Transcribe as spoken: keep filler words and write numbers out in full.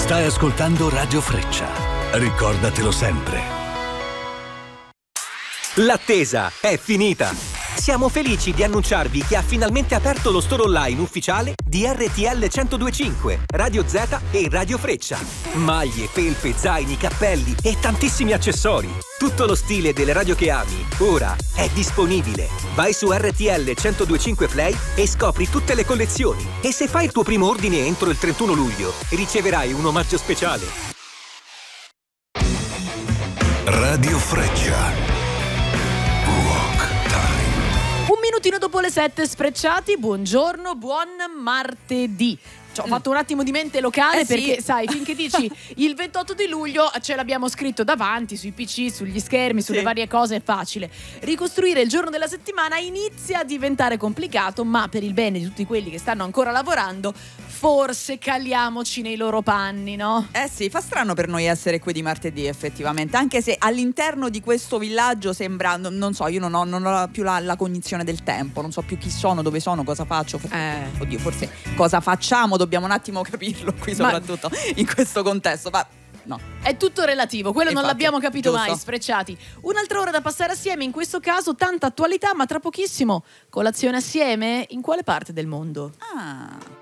Stai ascoltando Radio Freccia. Ricordatelo sempre. L'attesa è finita! Siamo felici di annunciarvi che ha finalmente aperto lo store online ufficiale di R T L centodue e cinque, Radio Z e Radio Freccia. Maglie, felpe, zaini, cappelli e tantissimi accessori. Tutto lo stile delle radio che ami, ora è disponibile. Vai su R T L centodue e cinque Play e scopri tutte le collezioni. E se fai il tuo primo ordine entro il trentuno luglio, riceverai un omaggio speciale. Radio Freccia. Un minutino dopo le sette Sfrecciati, buongiorno, buon martedì. Ci ho fatto un attimo di mente locale Eh sì. perché sai, finché dici il ventotto di luglio ce l'abbiamo scritto davanti sui P C, sugli schermi, sulle Sì. varie cose, è facile. Ricostruire il giorno della settimana inizia a diventare complicato, ma per il bene di tutti quelli che stanno ancora lavorando, forse caliamoci nei loro panni, no? Eh sì, fa strano per noi essere qui di martedì effettivamente, anche se all'interno di questo villaggio sembra, non, non so, io non ho, non ho più la, la cognizione del tempo, non so più chi sono, dove sono, cosa faccio, Eh. oddio, forse cosa facciamo, dobbiamo un attimo capirlo qui Ma- soprattutto in questo contesto, ma no. È tutto relativo, quello non Infatti, l'abbiamo capito giusto. mai, Sfrecciati. Un'altra ora da passare assieme, in questo caso tanta attualità, ma tra pochissimo colazione assieme in quale parte del mondo? Ah.